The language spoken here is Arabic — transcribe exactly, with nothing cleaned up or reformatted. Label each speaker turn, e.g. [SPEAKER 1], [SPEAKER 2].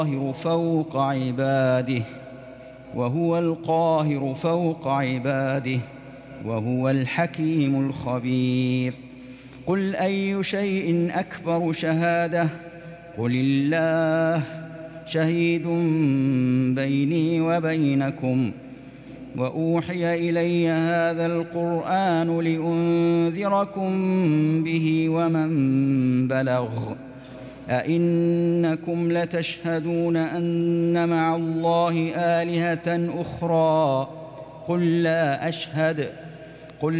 [SPEAKER 1] القاهر فوق عباده وهو القاهر فوق عباده وهو الحكيم الخبير. قل أي شيء أكبر شهادة قل الله شهيد بيني وبينكم وأوحي إلي هذا القرآن لأنذركم به ومن بلغ أئنكم لتشهدون أن مع الله آلهة أخرى قل لا أشهد